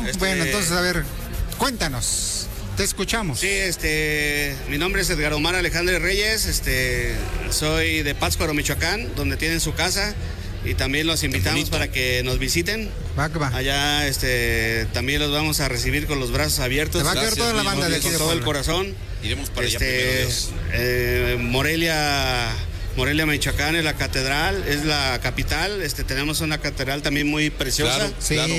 Bueno, entonces, a ver, cuéntanos. Te escuchamos. Sí, mi nombre es Edgar Omar Alejandro Reyes, soy de Pátzcuaro, Michoacán, donde tienen su casa, y también los invitamos para que nos visiten. Va. Allá, también los vamos a recibir con los brazos abiertos. Te va a caer toda la banda de aquí con de todo el Puebla. corazón. Iremos para allá primero, Dios. Morelia, Michoacán es la catedral, es la capital. Tenemos una catedral también muy preciosa. Claro, Sí. claro.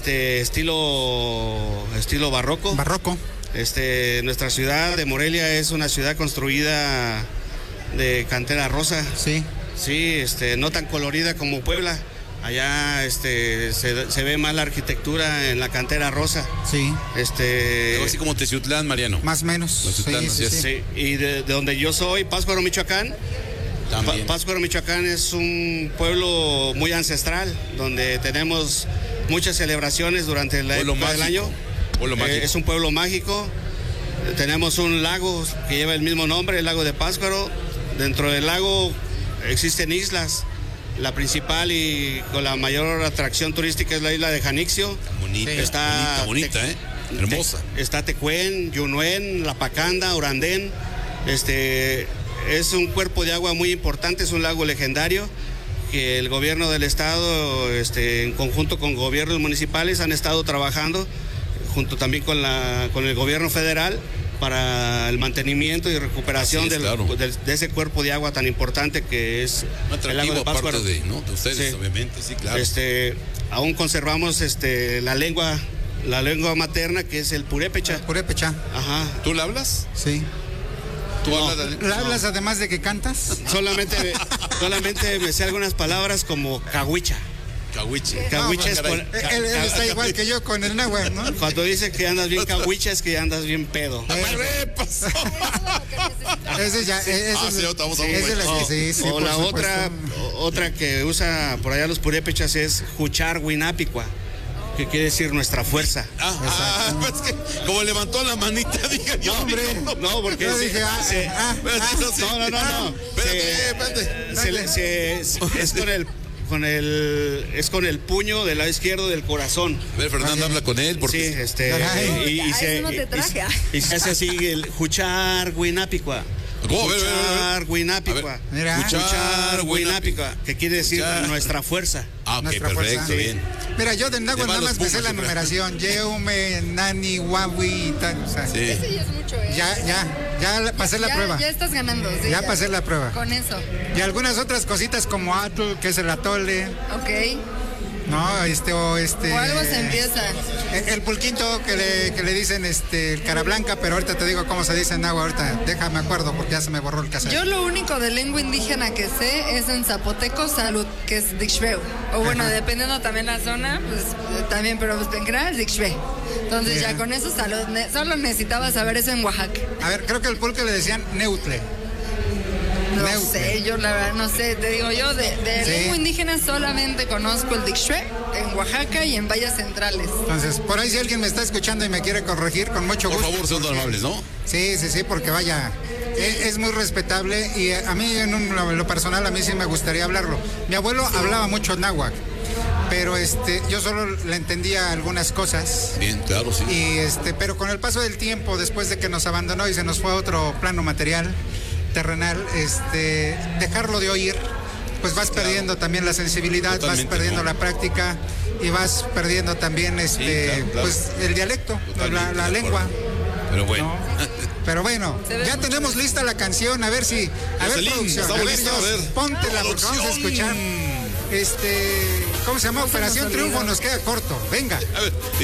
Estilo barroco. Barroco. Nuestra ciudad de Morelia es una ciudad construida de cantera rosa. Sí. Sí, no tan colorida como Puebla. Allá se ve más la arquitectura en la cantera rosa. Sí. Algo así como Teciutlán, Mariano. Más o menos. Teciutlán, así es. Sí, y de donde yo soy, Pátzcuaro, Michoacán. También. Pátzcuaro, Michoacán es un pueblo muy ancestral, donde tenemos muchas celebraciones durante la Pueblo época del mágico. año. Pueblo mágico. Es un pueblo mágico. Tenemos un lago que lleva el mismo nombre, el lago de Pátzcuaro. Dentro del lago existen islas. La principal y con la mayor atracción turística es la isla de Janixio. Bonita, Está bonita, hermosa. Está Tecuén, Yunuen, La Pacanda, Urandén. Es un cuerpo de agua muy importante, es un lago legendario que el gobierno del estado, en conjunto con gobiernos municipales, han estado trabajando junto también con el gobierno federal para el mantenimiento y recuperación de ese cuerpo de agua tan importante que es Un el lago atractivo de Pátzcuaro. aparte de ustedes, Sí. obviamente, sí, claro. Aún conservamos la lengua materna, que es el purépecha. Purépecha. Ajá. ¿Tú la hablas? Sí. ¿Tú No. hablas? ¿La hablas además de que cantas? Solamente me sé algunas palabras como cahuicha. Cahuiche. Cahuicha es caray. Él está igual que yo con el náhuatl, ¿no? cuando dice que andas bien cahuicha, es que andas bien pedo. ¿Qué pasó? Ese ya, ese sí, estamos a un es de las que sí, sí, O por la supuesto. otra que usa por allá los purépechas es Juchar Huinapicua, que quiere decir nuestra fuerza. Es que como levantó la manita, dije yo. Hombre, No, porque yo dije, no. Espérate. Es con el puño del lado izquierdo del corazón. A ver, Fernando, habla con él, porque Caray. Eso no te traje. y se hace así el Juchar Huinapicua. ¿Cómo? A ver. Juchar Huinapicua. Mira. Juchar Huinapicua, que quiere decir Juchar. nuestra fuerza. Ok, Nuestra perfecto, fuerza. bien. Mira, yo del náhuatl De nada malos más me sé Pumas, la siempre. numeración. Yeume, Nani, Wawi y tal. O sea, Sí. Ese ya es mucho, ¿eh? ya pasé la prueba. Ya estás ganando. Sí, Ya pasé la prueba. Con eso. Y algunas otras cositas como atl, que es el atole, Ok. ¿no? Por algo se empieza. El pulquito que le dicen el cara blanca, pero ahorita te digo cómo se dice en agua, ahorita déjame acuerdo porque ya se me borró el cassette. Yo lo único de lengua indígena que sé es en zapoteco salud, que es dixveu. O bueno, Ajá. dependiendo también la zona, pues también, pero pues en general dixveu. Entonces Bien. ya con eso salud. Solo necesitaba saber eso en Oaxaca. A ver, creo que el pulque le decían neutle. No Neutre. sé, yo la verdad no sé. Te digo, yo de Sí. lengua indígena solamente conozco el dixveu en Oaxaca y en valles centrales. Entonces, por ahí si alguien me está escuchando y me quiere corregir, con mucho Por gusto. favor, sean tan amables, ¿no? Sí, porque vaya, es muy respetable y a mí en lo personal a mí sí me gustaría hablarlo. Mi abuelo hablaba mucho náhuatl, pero yo solo le entendía algunas cosas. Bien, claro, sí. Y pero con el paso del tiempo, después de que nos abandonó y se nos fue a otro plano material, terrenal, dejarlo de oír, pues vas perdiendo también la sensibilidad, Totalmente, vas perdiendo ¿no? la práctica y vas perdiendo también claro. pues el dialecto, Totalmente la de lengua. acuerdo. Pero bueno. ¿No? Pero bueno, Se ve ya mucho. tenemos lista la canción, a ver si, a ver Jocelyn, producción, estamos listos, Jos, a ver. póntela porque vamos a escuchar, ¿cómo se llama? Operación Triunfo, nos queda corto, venga. A ver.